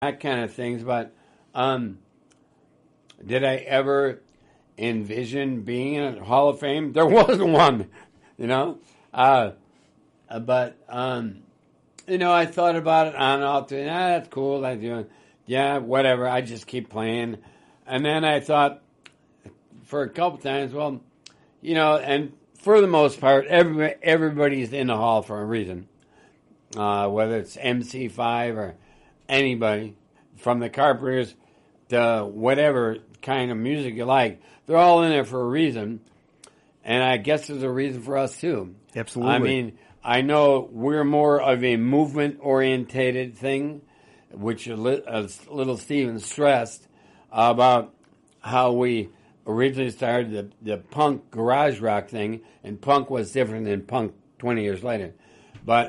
that kind of things. But um, did I ever envision being in a Hall of Fame? There wasn't one, you know. Uh, but I thought about it on and off. That's cool. I do, yeah, whatever. I just keep playing, and then I thought for a couple times, well, and for the most part, everybody's in the hall for a reason. Whether it's MC5 or anybody, from the Carpenters to whatever kind of music you like, they're all in there for a reason. And I guess there's a reason for us too. Absolutely. I mean, I know we're more of a movement-orientated thing, which little Steven stressed about how we originally started the punk garage rock thing, and punk was different than punk 20 years later. But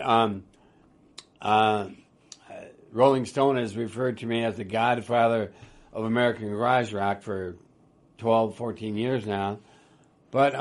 Rolling Stone has referred to me as the godfather of American garage rock for 12, 14 years now. But,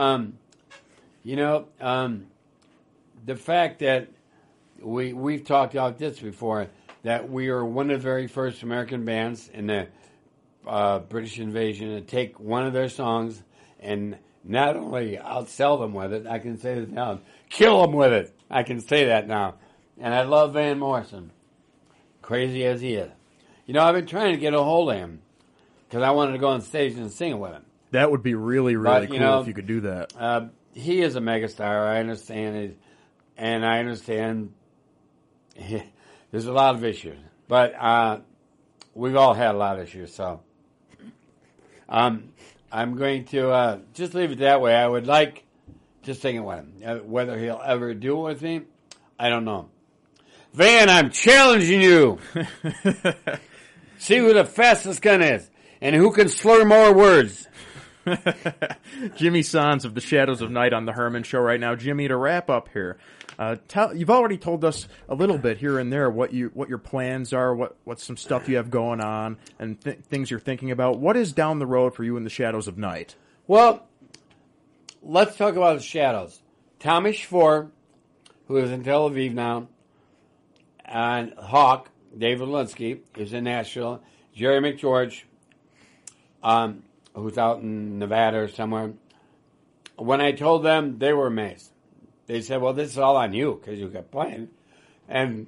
the fact that we've talked about this before, that we are one of the very first American bands in the British invasion to take one of their songs and not only outsell them with it, I can say this now, kill them with it. I can say that now. And I love Van Morrison, crazy as he is. I've been trying to get a hold of him because I wanted to go on stage and sing with him. That would be really, really cool if you could do that. He is a megastar. I understand it, and I understand there's a lot of issues. But we've all had a lot of issues, so I'm going to just leave it that way. I would like to sing it with him. Whether he'll ever do it with me, I don't know. Van, I'm challenging you. See who the fastest gun is, and who can slur more words. Jimmy Sans of the Shadows of Night on the Herman Show right now. Jimmy, to wrap up here, you've already told us a little bit here and there what your plans are, what some stuff you have going on, and things you're thinking about. What is down the road for you in the Shadows of Night? Well, let's talk about the Shadows. Tommy Shfor, who is in Tel Aviv now, and Hawk, David Linsky, is in Nashville. Jerry McGeorge, who's out in Nevada or somewhere. When I told them, they were amazed. They said, well, this is all on you because you kept playing. And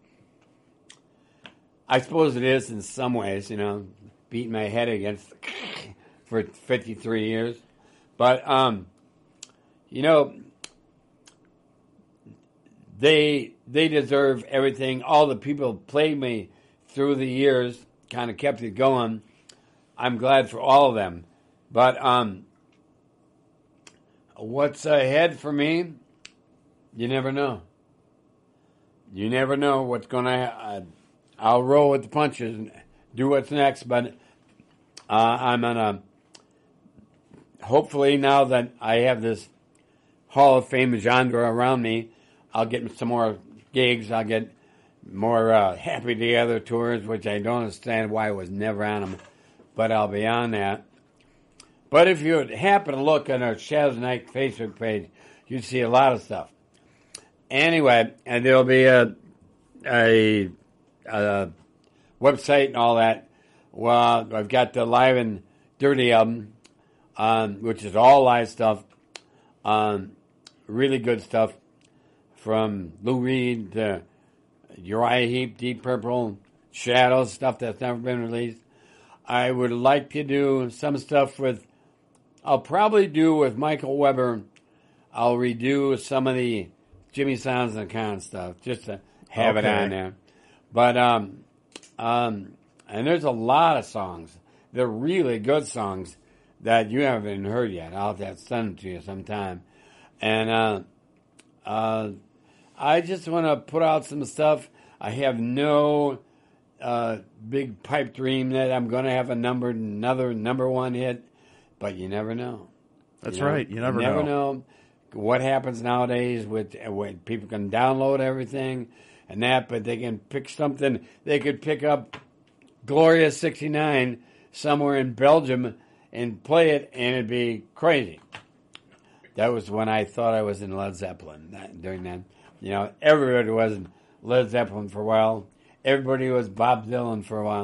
I suppose it is in some ways, beating my head against for 53 years. But, they deserve everything. All the people who played me through the years kind of kept it going. I'm glad for all of them. But what's ahead for me, you never know. You never know what's going to I'll roll with the punches and do what's next. But I'm going to, hopefully now that I have this Hall of Fame genre around me, I'll get some more gigs. I'll get more Happy Together tours, which I don't understand why I was never on them. But I'll be on that. But if you happen to look on our Shadows Night Facebook page, you'd see a lot of stuff. Anyway, and there'll be a website and all that. Well, I've got the Live and Dirty album, which is all live stuff. Really good stuff from Lou Reed to Uriah Heep, Deep Purple, Shadows, stuff that's never been released. I would like to do some stuff I'll probably do with Michael Weber. I'll redo some of the Jimmy Sounds and Con stuff just to have it on there. But, and there's a lot of songs. They're really good songs that you haven't heard yet. I'll have to send them to you sometime. And, I just want to put out some stuff. I have no big pipe dream that I'm going to have another number one hit, but you never know. That's right. You never know what happens nowadays with when people can download everything and that, but they can pick something. They could pick up Gloria 69 somewhere in Belgium and play it, and it'd be crazy. That was when I thought I was in Led Zeppelin during that. Everybody was in Led Zeppelin for a while. everybody was Bob Dylan for a while.